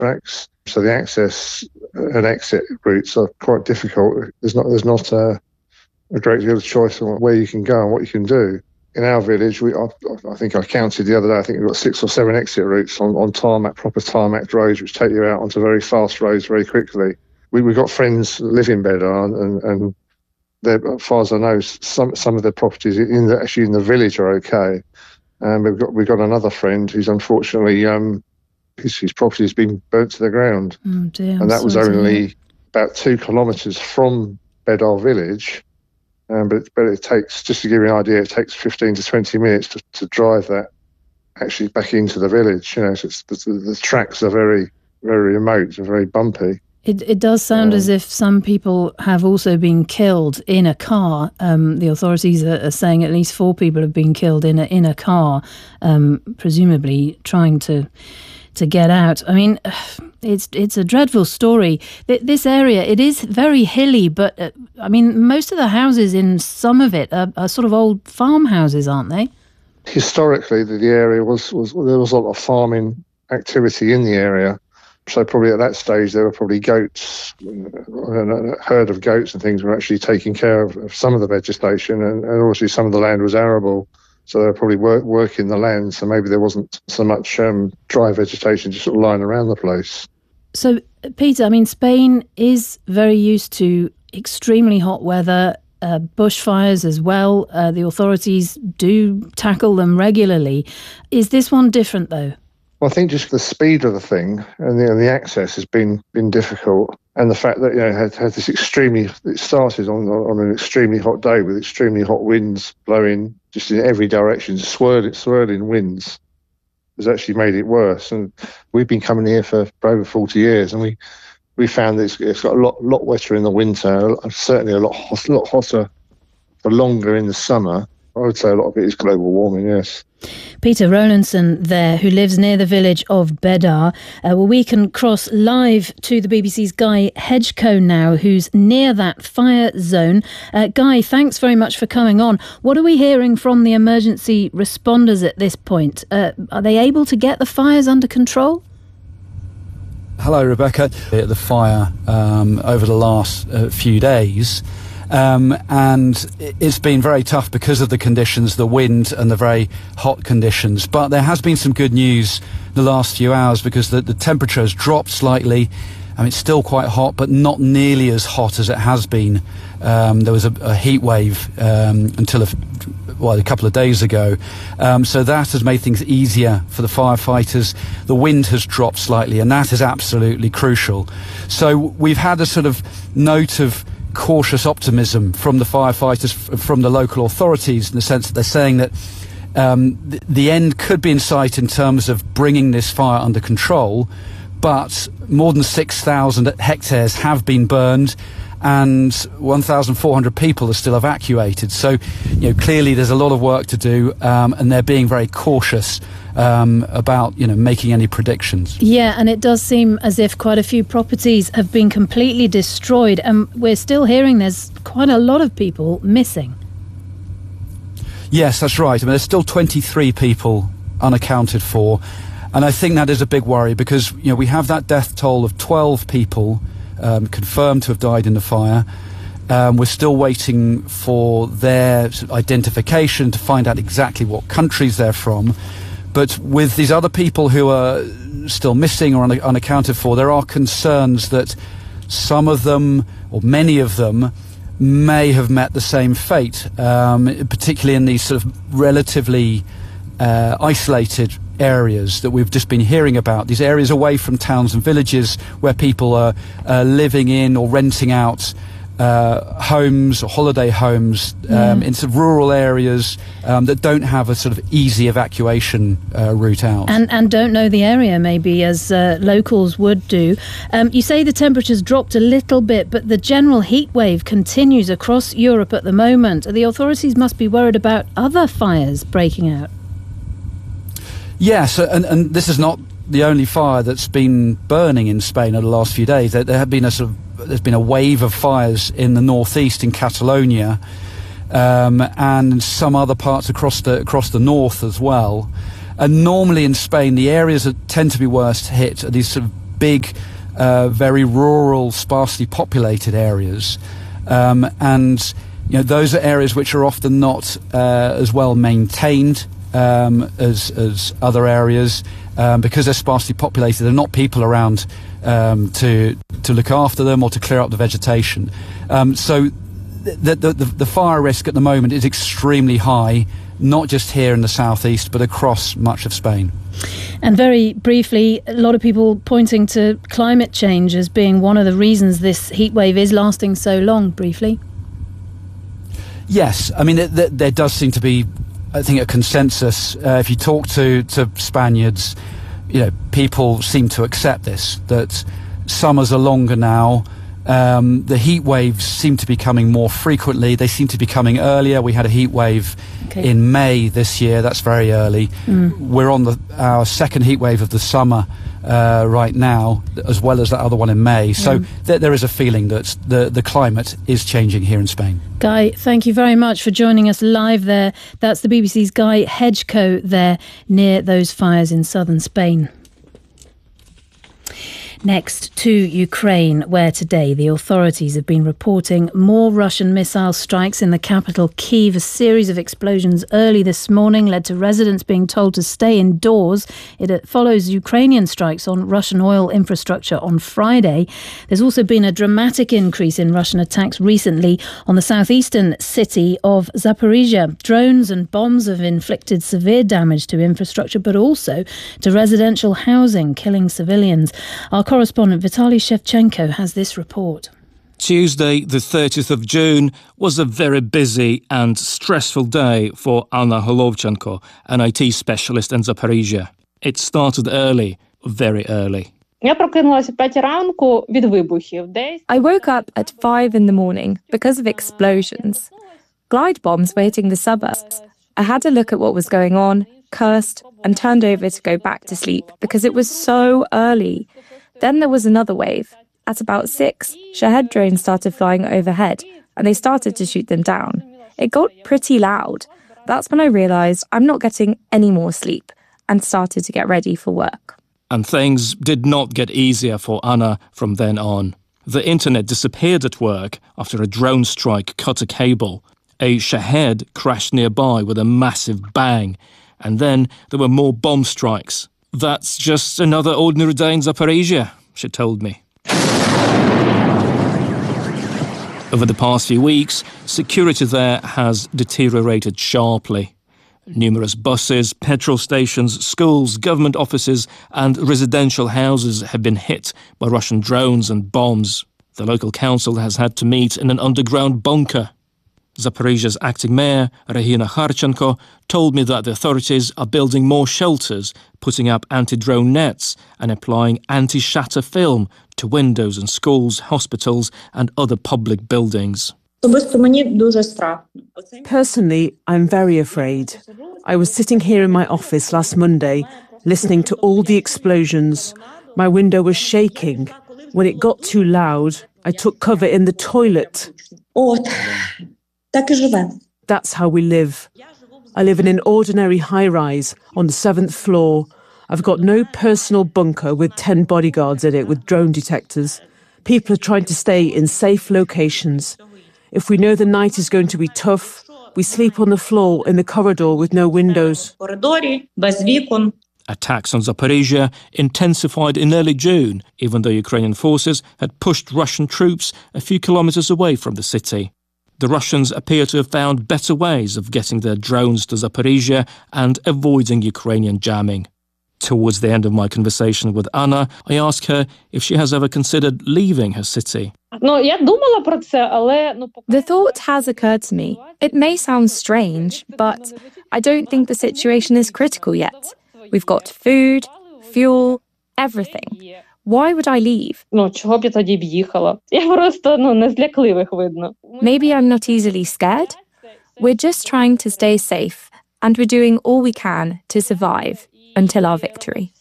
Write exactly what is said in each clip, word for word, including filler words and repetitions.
tracks. So the access and exit routes are quite difficult. There's not there's not a, a great deal of choice on where you can go and what you can do. In our village, we I, I think I counted the other day, I think we've got six or seven exit routes on, on tarmac, proper tarmac roads, which take you out onto very fast roads very quickly. We, we've got friends that live in Beddar, and, and as far as I know, some some of their properties in the, actually in the village are okay. And we've got we've got another friend who's unfortunately um, his, his property has been burnt to the ground, oh dear, and that was only about two kilometres from Beddar village. Um, but but it takes, just to give you an idea, it takes fifteen to twenty minutes to, to drive that actually back into the village. You know, so it's, the, the tracks are very very remote and very bumpy. It it does sound um, as if some people have also been killed in a car. Um, the authorities are, are saying at least four people have been killed in a in a car, um, presumably trying to to get out. I mean, it's it's a dreadful story. This area, it is very hilly, but uh, I mean, most of the houses in some of it are, are sort of old farmhouses, aren't they? Historically, the, the area was, was there was a lot of farming activity in the area. So probably at that stage there were probably goats, a herd of goats and things were actually taking care of, of some of the vegetation, and, and obviously some of the land was arable. So they were probably work, working the land, so maybe there wasn't so much um, dry vegetation just sort of lying around the place. So, Peter, I mean, Spain is very used to extremely hot weather, uh, bushfires as well. Uh, the authorities do tackle them regularly. Is this one different, though? Well, I think just the speed of the thing and the, and the access has been been difficult, and the fact that, you know, it had, had this extremely, it started on on an extremely hot day with extremely hot winds blowing just in every direction, swirling, swirling winds, has actually made it worse. And we've been coming here for, for over forty years, and we we found that it's, it's got a lot lot wetter in the winter, certainly a lot hot, lot hotter for longer in the summer. I would say a lot of it is global warming, yes. Peter Rowlandson there, who lives near the village of Beddar. Uh, well, we can cross live to the B B C's Guy Hedgecombe now, who's near that fire zone. Uh, Guy, thanks very much for coming on. What are we hearing from the emergency responders at this point? Uh, are they able to get the fires under control? Hello, Rebecca. The fire um, over the last uh, few days. Um, and it's been very tough because of the conditions, the wind and the very hot conditions. But there has been some good news the last few hours, because the, the temperature has dropped slightly. I mean, it's still quite hot, but not nearly as hot as it has been. Um, there was a, a heat wave um, until a, well, a couple of days ago. Um, so that has made things easier for the firefighters. The wind has dropped slightly, and that is absolutely crucial. So we've had a sort of note of cautious optimism from the firefighters, from the local authorities, in the sense that they're saying that um, the, the end could be in sight in terms of bringing this fire under control, but more than six thousand hectares have been burned and one thousand four hundred people are still evacuated. So, you know, clearly there's a lot of work to do, um, and they're being very cautious um, about, you know, making any predictions. Yeah, and it does seem as if quite a few properties have been completely destroyed, and we're still hearing there's quite a lot of people missing. Yes, that's right. I mean, there's still twenty-three people unaccounted for, and I think that is a big worry, because, you know, we have that death toll of twelve people Um, confirmed to have died in the fire. Um, we're still waiting for their identification to find out exactly what countries they're from. But with these other people who are still missing or un- unaccounted for, there are concerns that some of them, or many of them, may have met the same fate, um, particularly in these sort of relatively uh, isolated areas that we've just been hearing about, these areas away from towns and villages where people are uh, living in or renting out uh, homes or holiday homes um, yeah. in sort of rural areas um, that don't have a sort of easy evacuation uh, route out. And, and don't know the area, maybe, as uh, locals would do. Um, you say the temperature's dropped a little bit, but the general heat wave continues across Europe at the moment. The authorities must be worried about other fires breaking out. Yes, and, and this is not the only fire that's been burning in Spain over the last few days. There, there have been a sort of, there's been a wave of fires in the northeast, in Catalonia, um, and some other parts across the across the north as well. And normally in Spain, the areas that tend to be worst hit are these sort of big, uh, very rural, sparsely populated areas. Um, and, you know, those are areas which are often not uh, as well maintained um, as, as other areas. Um, because they're sparsely populated, there are not people around um, to to look after them or to clear up the vegetation. Um, so the, the, the, the fire risk at the moment is extremely high, not just here in the southeast, but across much of Spain. And very briefly, a lot of people pointing to climate change as being one of the reasons this heat wave is lasting so long, briefly. Yes, I mean, it, there, there does seem to be, I think, a consensus. Uh, if you talk to, to Spaniards, you know, people seem to accept this, that summers are longer now. Um, the heat waves seem to be coming more frequently. They seem to be coming earlier. We had a heat wave okay. in May this year. That's very early. Mm. We're on the, our second heat wave of the summer uh, right now, as well as that other one in May. So mm. th- there is a feeling that the, the climate is changing here in Spain. Guy, thank you very much for joining us live there. That's the B B C's Guy Hedgecoe there near those fires in southern Spain. Next to Ukraine, where today the authorities have been reporting more Russian missile strikes in the capital Kyiv. A series of explosions early this morning led to residents being told to stay indoors. It follows Ukrainian strikes on Russian oil infrastructure on Friday. There's also been a dramatic increase in Russian attacks recently on the southeastern city of Zaporizhia. Drones and bombs have inflicted severe damage to infrastructure, but also to residential housing, killing civilians. Our correspondent Vitaly Shevchenko has this report. Tuesday, the thirtieth of June, was a very busy and stressful day for Anna Holovchenko, an I T specialist in Zaporizhia. It started early, very early. I woke up at five in the morning because of explosions. Glide bombs were hitting the suburbs. I had to look at what was going on, cursed, and turned over to go back to sleep because it was so early. Then there was another wave. At about six, Shahed drones started flying overhead, and they started to shoot them down. It got pretty loud. That's when I realised I'm not getting any more sleep, and started to get ready for work. And things did not get easier for Anna from then on. The internet disappeared at work after a drone strike cut a cable. A Shahed crashed nearby with a massive bang, and then there were more bomb strikes. That's just another ordinary day in Zaporizhia, she told me. Over the past few weeks, security there has deteriorated sharply. Numerous buses, petrol stations, schools, government offices and residential houses have been hit by Russian drones and bombs. The local council has had to meet in an underground bunker. Zaporizhia's acting mayor, Regina Kharchenko, told me that the authorities are building more shelters, putting up anti-drone nets and applying anti-shatter film to windows in schools, hospitals and other public buildings. Personally, I'm very afraid. I was sitting here in my office last Monday, listening to all the explosions. My window was shaking. When it got too loud, I took cover in the toilet. That's how we live. I live in an ordinary high-rise on the seventh floor. I've got no personal bunker with ten bodyguards in it with drone detectors. People are trying to stay in safe locations. If we know the night is going to be tough, we sleep on the floor in the corridor with no windows. Attacks on Zaporizhia intensified in early June, even though Ukrainian forces had pushed Russian troops a few kilometers away from the city. The Russians appear to have found better ways of getting their drones to Zaporizhia and avoiding Ukrainian jamming. Towards the end of my conversation with Anna, I asked her if she has ever considered leaving her city. The thought has occurred to me. It may sound strange, but I don't think the situation is critical yet. We've got food, fuel, everything. Why would I leave? Maybe I'm not easily scared. We're just trying to stay safe, and we're doing all we can to survive until our victory.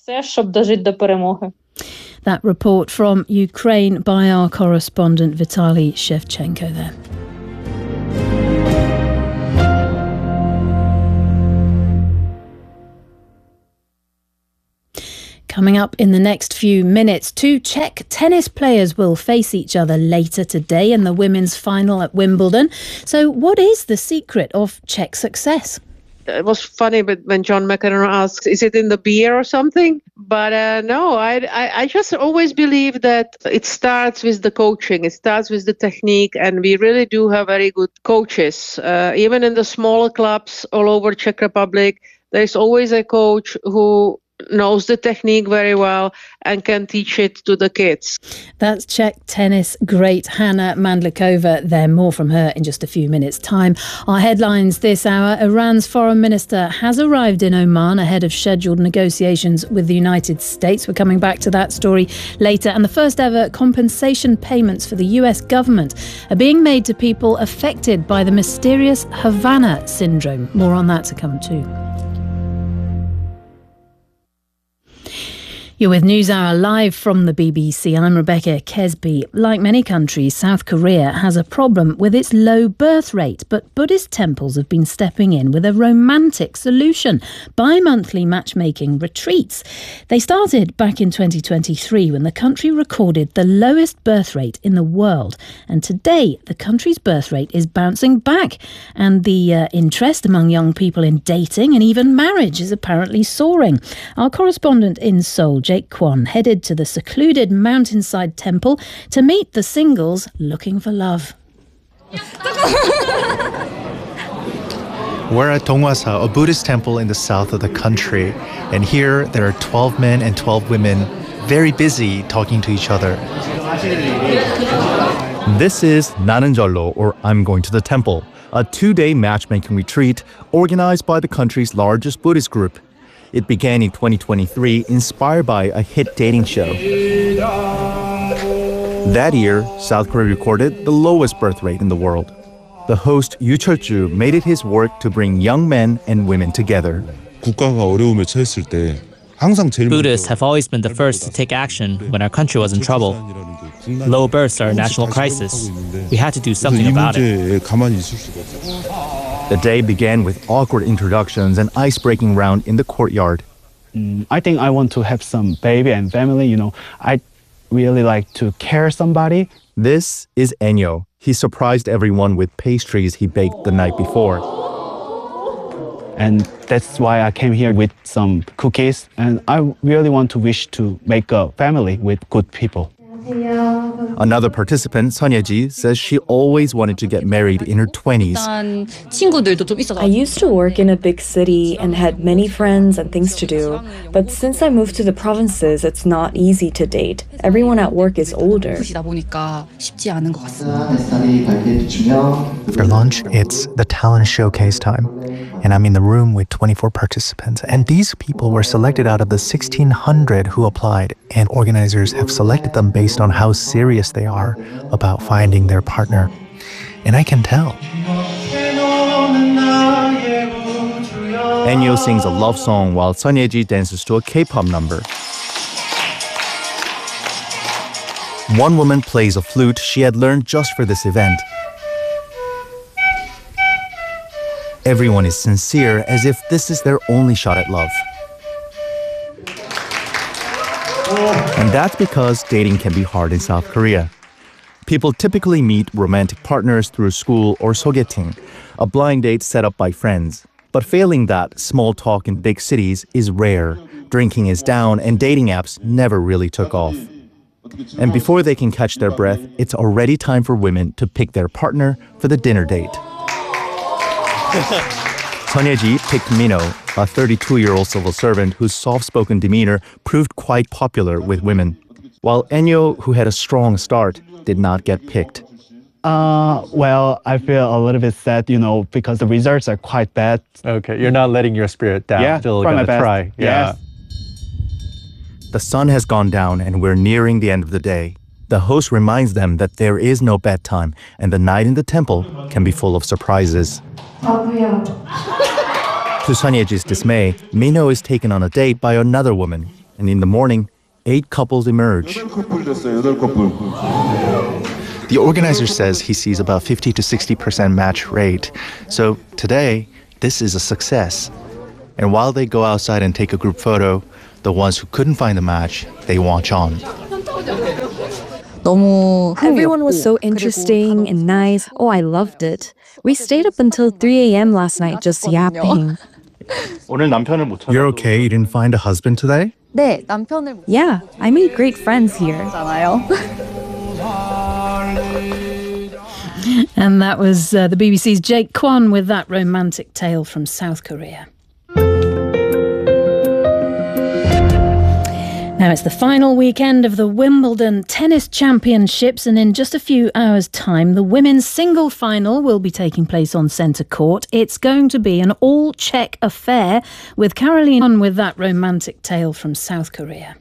That report from Ukraine by our correspondent Vitaly Shevchenko there. Coming up in the next few minutes, two Czech tennis players will face each other later today in the women's final at Wimbledon. So what is the secret of Czech success? It was funny, but when John McEnroe asks, is it in the beer or something? But uh, no, I, I I just always believe that it starts with the coaching. It starts with the technique. And we really do have very good coaches. Uh, even in the smaller clubs all over Czech Republic, there's always a coach who knows the technique very well and can teach it to the kids. That's Czech tennis great Hana Mandlikova there. More from her in just a few minutes' time. Our headlines this hour: Iran's foreign minister has arrived in Oman ahead of scheduled negotiations with the United States. We're coming back to that story later. And the first ever compensation payments for the U S government are being made to people affected by the mysterious Havana syndrome. More on that to come too. You're with NewsHour live from the B B C. I'm Rebecca Kesby. Like many countries, South Korea has a problem with its low birth rate, but Buddhist temples have been stepping in with a romantic solution: bi-monthly matchmaking retreats. They started back in twenty twenty-three when the country recorded the lowest birth rate in the world. And today, the country's birth rate is bouncing back. And the uh, interest among young people in dating and even marriage is apparently soaring. Our correspondent in Seoul, Jake Kwon, headed to the secluded mountainside temple to meet the singles looking for love. We're at Donghwasa, a Buddhist temple in the south of the country. And here there are twelve men and twelve women, very busy talking to each other. This is 나는 절로, or I'm going to the temple, a two-day matchmaking retreat organized by the country's largest Buddhist group. It began in twenty twenty-three, inspired by a hit dating show. That year, South Korea recorded the lowest birth rate in the world. The host Yoo Chul-ju made it his work to bring young men and women together. Buddhists have always been the first to take action when our country was in trouble. Low births are a national crisis. We had to do something about it. The day began with awkward introductions and ice-breaking round in the courtyard. Mm, I think I want to have some baby and family, you know. I really like to care somebody. This is Enyo. He surprised everyone with pastries he baked the night before. And that's why I came here with some cookies. And I really want to wish to make a family with good people. Another participant, Son Ye-ji, says she always wanted to get married in her twenties. I used to work in a big city and had many friends and things to do. But since I moved to the provinces, it's not easy to date. Everyone at work is older. For lunch, it's the talent showcase time. And I'm in the room with twenty-four participants. And these people were selected out of the sixteen hundred who applied. And organizers have selected them based on how serious they are about finding their partner. And I can tell. Enyo sings a love song while Son Ye-ji dances to a K-pop number. One woman plays a flute she had learned just for this event. Everyone is sincere, as if this is their only shot at love. And that's because dating can be hard in South Korea. People typically meet romantic partners through school or sogeting, a blind date set up by friends. But failing that, small talk in big cities is rare. Drinking is down and dating apps never really took off. And before they can catch their breath, it's already time for women to pick their partner for the dinner date. Son Ye-ji picked Mino, a thirty-two-year-old civil servant whose soft-spoken demeanor proved quite popular with women. While Enyo, who had a strong start, did not get picked. Uh, well, I feel a little bit sad, you know, because the results are quite bad. Okay, you're not letting your spirit down. Yeah, still try gonna my best. try. Yeah. Yes. The sun has gone down and we're nearing the end of the day. The host reminds them that there is no bedtime and the night in the temple can be full of surprises. To Son Ye-ji's dismay, Mino is taken on a date by another woman, and in the morning, eight couples emerge. The organizer says he sees about fifty to sixty percent match rate. So today, this is a success. And while they go outside and take a group photo, The ones who couldn't find the match, they watch on. Everyone was so interesting and nice. Oh, I loved it. We stayed up until three a.m. last night just yapping. You're okay? You didn't find a husband today? Yeah, I made great friends here. And that was uh, the B B C's Jake Kwon with that romantic tale from South Korea. Now it's the final weekend of the Wimbledon Tennis Championships, and in just a few hours' time, the women's single final will be taking place on centre court. It's going to be an all-Czech affair, with Caroline on with that romantic tale from South Korea.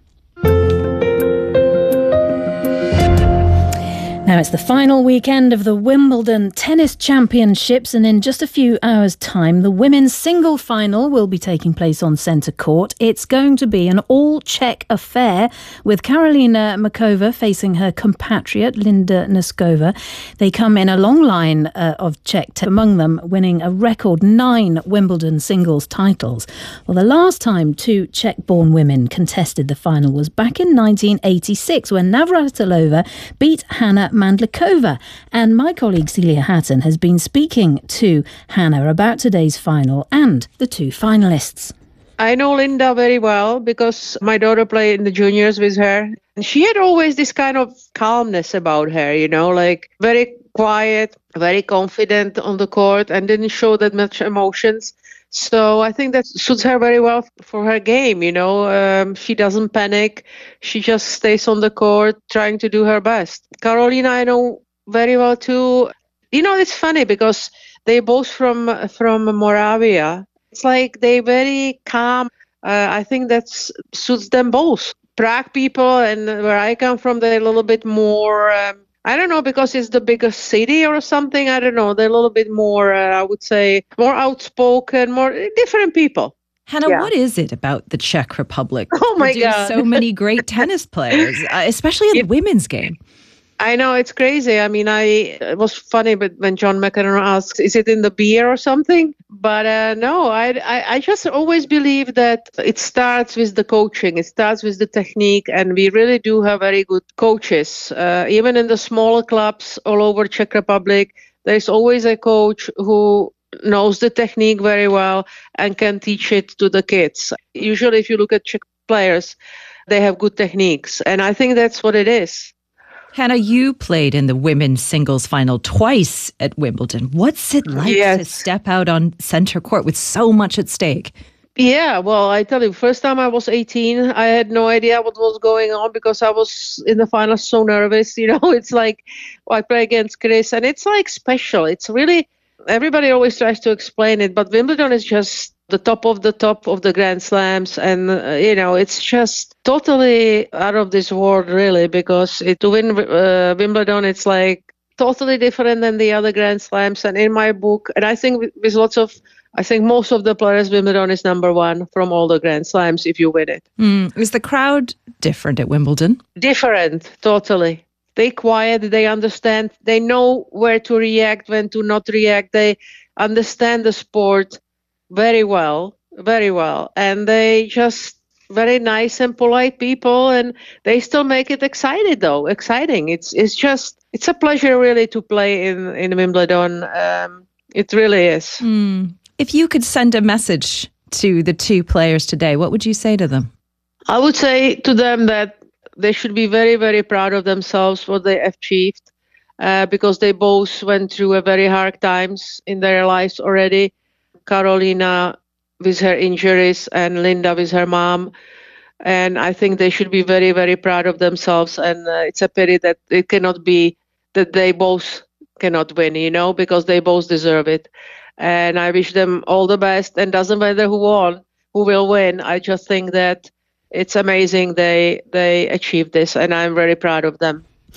Now it's the final weekend of the Wimbledon Tennis Championships, and in just a few hours' time, the women's single final will be taking place on centre court. It's going to be an all-Czech affair, with Karolina Muchova facing her compatriot Linda Noskova. They come in a long line uh, of Czech, t- among them winning a record nine Wimbledon singles titles. Well, the last time two Czech-born women contested the final was back in nineteen eighty-six, when Navratilova beat Hana Mandlikova. And my colleague Celia Hatton has been speaking to Hannah about today's final and the two finalists. I know Linda very well because my daughter played in the juniors with her. And she had always this kind of calmness about her, you know, like very quiet, very confident on the court and didn't show that much emotions. So I think that suits her very well for her game, you know. Um, she doesn't panic. She just stays on the court trying to do her best. Karolina, I know very well too. You know, it's funny because they both from from Moravia. It's like they very calm. Uh, I think that suits them both. Prague people and where I come from, they're a little bit more... Um, I don't know, because it's the biggest city or something. I don't know. They're a little bit more, uh, I would say, more outspoken, more different people. Hannah, Yeah. what is it about the Czech Republic Oh my produce God. so many great tennis players, uh, especially in the women's game? I know, it's crazy. I mean, I it was funny, but when John McEnroe asks, is it in the beer or something? But uh, no, I, I, I just always believe that it starts with the coaching. It starts with the technique, and we really do have very good coaches. Uh, even in the smaller clubs all over Czech Republic, there's always a coach who knows the technique very well and can teach it to the kids. Usually, if you look at Czech players, they have good techniques, and I think that's what it is. Hannah, you played in the women's singles final twice at Wimbledon. What's it like Yes. to step out on centre court with so much at stake? Yeah, well, I tell you, first time I was eighteen, I had no idea what was going on because I was in the final so nervous. You know, it's like, well, I play against Chris, and it's like special. It's really, everybody always tries to explain it, but Wimbledon is just the top of the top of the Grand Slams. And, uh, you know, it's just totally out of this world, really, because it, to win uh, Wimbledon, it's like totally different than the other Grand Slams. And in my book, and I think with, with lots of, I think most of the players, Wimbledon is number one from all the Grand Slams if you win it. Mm. Is the crowd different at Wimbledon? Different, totally. They quiet, they understand, they know where to react, when to not react. They understand the sport very well, very well. And they just very nice and polite people, and they still make it excited though, exciting. It's it's just, it's a pleasure really to play in, in Wimbledon. Um, it really is. Mm. If you could send a message to the two players today, what would you say to them? I would say to them that they should be very, very proud of themselves, what they achieved, uh, because they both went through a very hard times in their lives already. Karolina with her injuries and Linda with her mom. And I think they should be very, very proud of themselves. And uh, it's a pity that it cannot be that they both cannot win, you know, because they both deserve it. And I wish them all the best. And doesn't matter who won, who will win. I just think that it's amazing they they achieved this, and I'm very proud of them.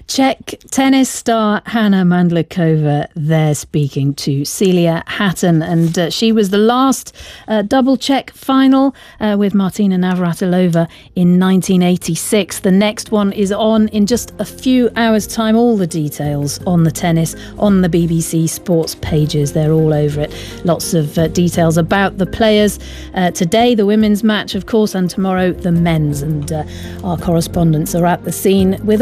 Czech tennis star Hana Mandlikova there speaking to Celia Hatton, and uh, she was the last uh, double Czech final uh, with Martina Navratilova in nineteen eighty-six. The next one is on in just a few hours' time. All the details on the tennis on the B B C Sports pages, they're all over it. Lots of uh, details about the players. Uh, today the women's match, of course, and tomorrow the men's, and uh, our correspondents are at the scene with